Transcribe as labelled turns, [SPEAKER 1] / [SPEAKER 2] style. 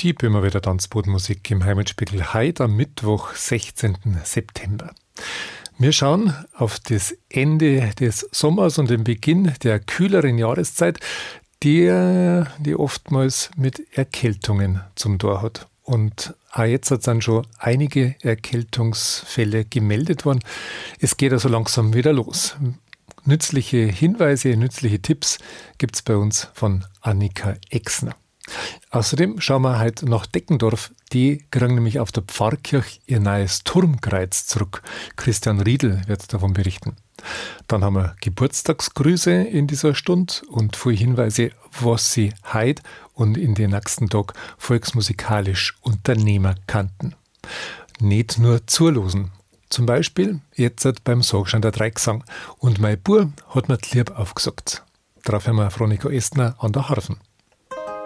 [SPEAKER 1] Die Böhmerwälder Tanzbodenmusik im Heimatspiegel heute am Mittwoch, 16. September. Wir schauen auf das Ende des Sommers und den Beginn der kühleren Jahreszeit, die oftmals mit Erkältungen zum Tor hat. Und auch jetzt sind schon einige Erkältungsfälle gemeldet worden. Es geht also langsam wieder los. Nützliche Hinweise, nützliche Tipps gibt es bei uns von Annika Exner. Außerdem schauen wir heute nach Deckendorf. Die kriegen nämlich auf der Pfarrkirche ihr neues Turmkreuz zurück. Christian Riedl wird davon berichten. Dann haben wir Geburtstagsgrüße in dieser Stunde und viele Hinweise, was Sie heute und in den nächsten Tag volksmusikalisch unternehmen könnten. Nicht nur zulosen. Zum Beispiel jetzt beim Sogschein der Dreigesang. Und mein Bub hat mir die Liebe aufgesagt. Darauf haben wir Veronika Estner an der Harfen.